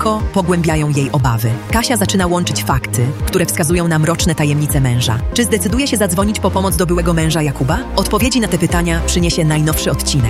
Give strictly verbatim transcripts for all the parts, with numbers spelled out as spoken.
cicho pogłębiają jej obawy. Kasia zaczyna łączyć fakty, które wskazują na mroczne tajemnice męża. Czy zdecyduje się zadzwonić po pomoc do byłego męża Jakuba? Odpowiedzi na te pytania przyniesie najnowszy odcinek.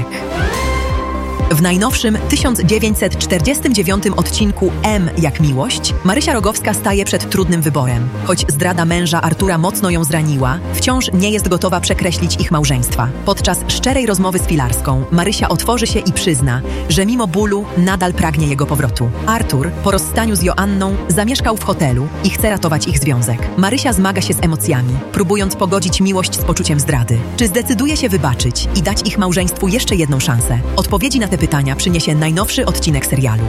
W najnowszym tysiąc dziewięćset czterdziestym dziewiątym odcinku M jak miłość, Marysia Rogowska staje przed trudnym wyborem. Choć zdrada męża Artura mocno ją zraniła, wciąż nie jest gotowa przekreślić ich małżeństwa. Podczas szczerej rozmowy z Pilarską, Marysia otworzy się i przyzna, że mimo bólu nadal pragnie jego powrotu. Artur, po rozstaniu z Joanną, zamieszkał w hotelu i chce ratować ich związek. Marysia zmaga się z emocjami, próbując pogodzić miłość z poczuciem zdrady. Czy zdecyduje się wybaczyć i dać ich małżeństwu jeszcze jedną szansę? Odpowiedzi na te pytania przyniesie najnowszy odcinek serialu.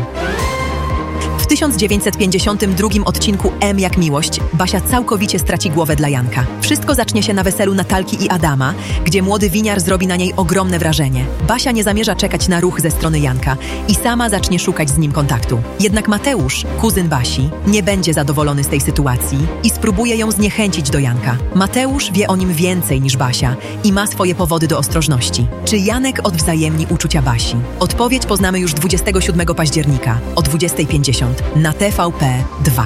W tysiąc dziewięćset pięćdziesiątym drugim odcinku M jak miłość Basia całkowicie straci głowę dla Janka. Wszystko zacznie się na weselu Natalki i Adama, gdzie młody winiar zrobi na niej ogromne wrażenie. Basia nie zamierza czekać na ruch ze strony Janka i sama zacznie szukać z nim kontaktu. Jednak Mateusz, kuzyn Basi, nie będzie zadowolony z tej sytuacji i spróbuje ją zniechęcić do Janka. Mateusz wie o nim więcej niż Basia i ma swoje powody do ostrożności. Czy Janek odwzajemni uczucia Basi? Odpowiedź poznamy już dwudziestego siódmego października o dwudziestej pięćdziesiąt na T V P dwa.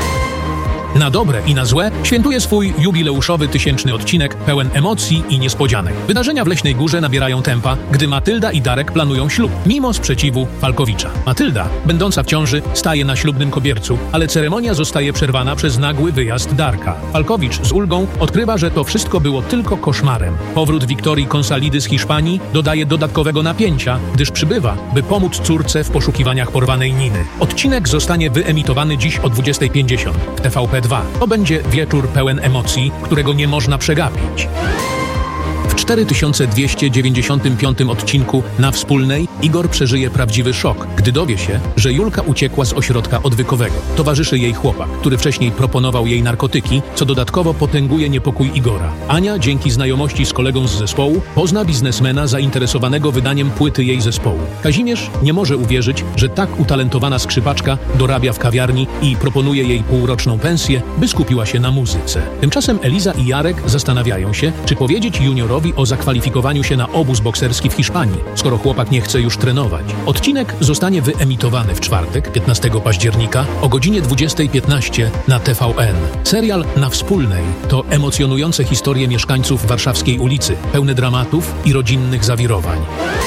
Na dobre i na złe świętuje swój jubileuszowy tysięczny odcinek pełen emocji i niespodzianek. Wydarzenia w Leśnej Górze nabierają tempa, gdy Matylda i Darek planują ślub, mimo sprzeciwu Falkowicza. Matylda, będąca w ciąży, staje na ślubnym kobiercu, ale ceremonia zostaje przerwana przez nagły wyjazd Darka. Falkowicz z ulgą odkrywa, że to wszystko było tylko koszmarem. Powrót Wiktorii Consalidy z Hiszpanii dodaje dodatkowego napięcia, gdyż przybywa, by pomóc córce w poszukiwaniach porwanej Niny. Odcinek zostanie wyemitowany dziś o dwudziestej pięćdziesiąt w T V P dwa. To będzie wieczór pełen emocji, którego nie można przegapić. W cztery tysiące dwieście dziewięćdziesiątym piątym odcinku Na Wspólnej Igor przeżyje prawdziwy szok, gdy dowie się, że Julka uciekła z ośrodka odwykowego. Towarzyszy jej chłopak, który wcześniej proponował jej narkotyki, co dodatkowo potęguje niepokój Igora. Ania, dzięki znajomości z kolegą z zespołu, pozna biznesmena zainteresowanego wydaniem płyty jej zespołu. Kazimierz nie może uwierzyć, że tak utalentowana skrzypaczka dorabia w kawiarni i proponuje jej półroczną pensję, by skupiła się na muzyce. Tymczasem Eliza i Jarek zastanawiają się, czy powiedzieć juniorowi o zakwalifikowaniu się na obóz bokserski w Hiszpanii, skoro chłopak nie chce już trenować. Odcinek zostanie wyemitowany w czwartek, piętnastego października o godzinie dwudziestej piętnaście na T V N. Serial Na Wspólnej to emocjonujące historie mieszkańców warszawskiej ulicy, pełne dramatów i rodzinnych zawirowań.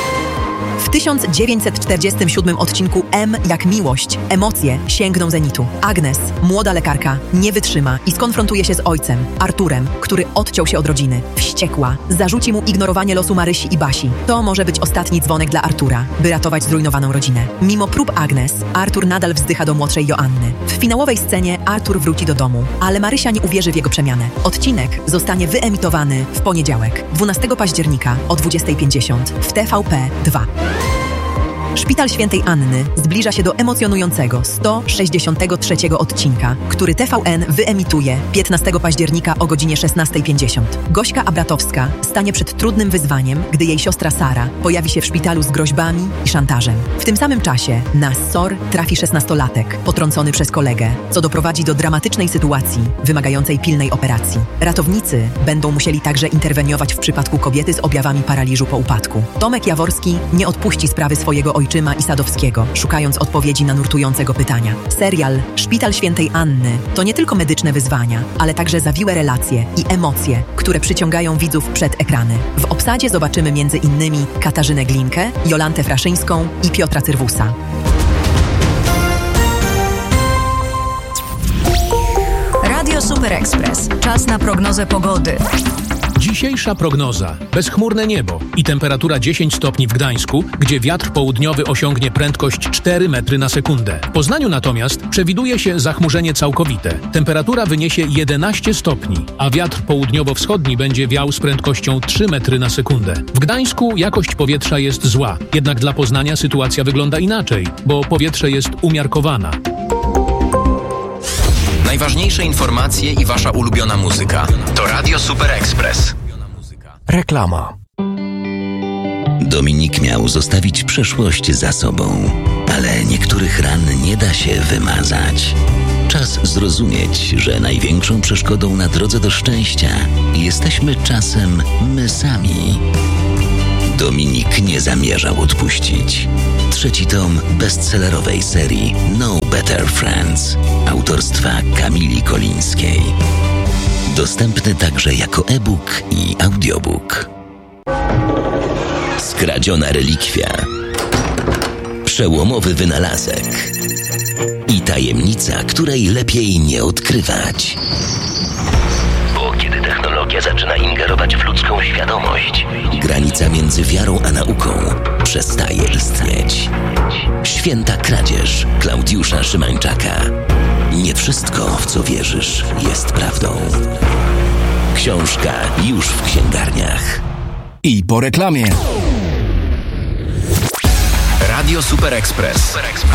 W tysiąc dziewięćset czterdziestym siódmym odcinku M jak miłość emocje sięgną zenitu. Agnes, młoda lekarka, nie wytrzyma i skonfrontuje się z ojcem, Arturem, który odciął się od rodziny. Wściekła, zarzuci mu ignorowanie losu Marysi i Basi. To może być ostatni dzwonek dla Artura, by ratować zrujnowaną rodzinę. Mimo prób Agnes, Artur nadal wzdycha do młodszej Joanny. W finałowej scenie Artur wróci do domu, ale Marysia nie uwierzy w jego przemianę. Odcinek zostanie wyemitowany w poniedziałek, dwunastego października o dwudziestej pięćdziesiąt w T V P dwa. Szpital Świętej Anny zbliża się do emocjonującego sto sześćdziesiątego trzeciego odcinka, który T V N wyemituje piętnastego października o godzinie szesnastej pięćdziesiąt. Gośka Abratowska stanie przed trudnym wyzwaniem, gdy jej siostra Sara pojawi się w szpitalu z groźbami i szantażem. W tym samym czasie na S O R trafi szesnastolatek, potrącony przez kolegę, co doprowadzi do dramatycznej sytuacji wymagającej pilnej operacji. Ratownicy będą musieli także interweniować w przypadku kobiety z objawami paraliżu po upadku. Tomek Jaworski nie odpuści sprawy swojego ojca Ojczyma i Sadowskiego, szukając odpowiedzi na nurtujące go pytania. Serial Szpital Świętej Anny to nie tylko medyczne wyzwania, ale także zawiłe relacje i emocje, które przyciągają widzów przed ekrany. W obsadzie zobaczymy między innymi Katarzynę Glinkę, Jolantę Fraszyńską i Piotra Cyrwusa. Radio Super Express. Czas na prognozę pogody. Dzisiejsza prognoza. Bezchmurne niebo i temperatura dziesięć stopni w Gdańsku, gdzie wiatr południowy osiągnie prędkość cztery metry na sekundę. W Poznaniu natomiast przewiduje się zachmurzenie całkowite. Temperatura wyniesie jedenaście stopni, a wiatr południowo-wschodni będzie wiał z prędkością trzy metry na sekundę. W Gdańsku jakość powietrza jest zła, jednak dla Poznania sytuacja wygląda inaczej, bo powietrze jest umiarkowana. Najważniejsze informacje i wasza ulubiona muzyka. To Radio Super Express. Reklama. Dominik miał zostawić przeszłość za sobą, ale niektórych ran nie da się wymazać. Czas zrozumieć, że największą przeszkodą na drodze do szczęścia jesteśmy czasem my sami. Dominik nie zamierzał odpuścić. Trzeci tom bestsellerowej serii No Better Romans autorstwa Kamili Kolińskiej. Dostępny także jako e-book i audiobook. Skradziona relikwia. Przełomowy wynalazek. I tajemnica, której lepiej nie odkrywać. Bo kiedy technologia zaczyna ingerować w ludzką świadomość, granica między wiarą a nauką przestaje istnieć. Święta kradzież Klaudiusza Szymańczaka. Nie wszystko, w co wierzysz, jest prawdą. Książka już w księgarniach. I po reklamie. Radio Super Express.